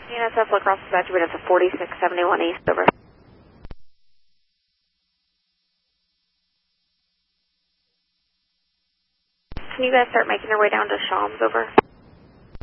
CNSF La Crosse dispatch, unit to 4671 East, over. Can you guys start making your way down to Shams, over?